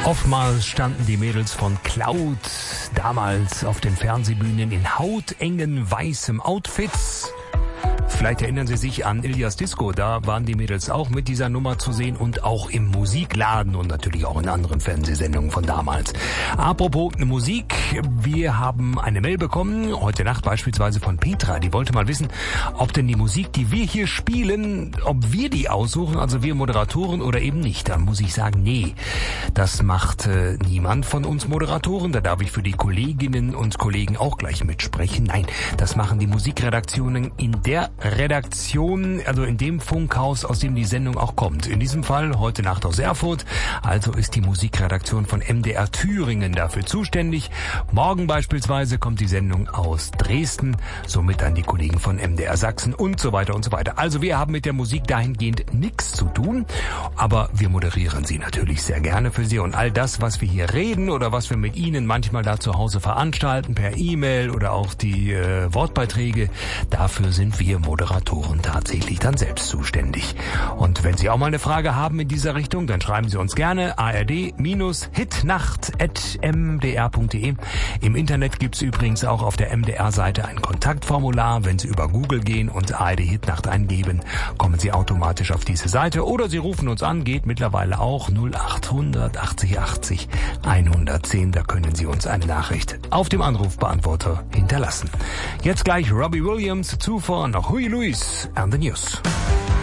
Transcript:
Oftmals standen die Mädels von Cloud damals auf den Fernsehbühnen in hautengen weißem Outfits. Vielleicht erinnern Sie sich an Ilias Disco, da waren die Mädels auch mit dieser Nummer zu sehen und auch im Musikladen und natürlich auch in anderen Fernsehsendungen von damals. Apropos Musik, wir haben eine Mail bekommen, heute Nacht beispielsweise von Petra, die wollte mal wissen, ob denn die Musik, die wir hier spielen, ob wir die aussuchen, also wir Moderatoren oder eben nicht. Dann muss ich sagen, nee, das macht niemand von uns Moderatoren, da darf ich für die Kolleginnen und Kollegen auch gleich mitsprechen. Nein, das machen die Musikredaktionen in der Redaktion, also in dem Funkhaus, aus dem die Sendung auch kommt. In diesem Fall heute Nacht aus Erfurt, also ist die Musikredaktion von MDR Thüringen dafür zuständig. Morgen beispielsweise kommt die Sendung aus Dresden, somit dann die Kollegen von MDR Sachsen und so weiter und so weiter. Also wir haben mit der Musik dahingehend nichts zu tun, aber wir moderieren sie natürlich sehr gerne für Sie und all das, was wir hier reden oder was wir mit Ihnen manchmal da zu Hause veranstalten, per E-Mail oder auch die Wortbeiträge, dafür sind wir Moderatoren tatsächlich dann selbst zuständig. Und wenn Sie auch mal eine Frage haben in dieser Richtung, dann schreiben Sie uns gerne ard-hitnacht@mdr.de. Im Internet gibt's übrigens auch auf der MDR-Seite ein Kontaktformular. Wenn Sie über Google gehen und ARD Hitnacht eingeben, kommen Sie automatisch auf diese Seite. Oder Sie rufen uns an, geht mittlerweile auch 0800 80 80 110. Da können Sie uns eine Nachricht auf dem Anrufbeantworter hinterlassen. Jetzt gleich Robbie Williams, zuvor noch Huey Lewis and the News.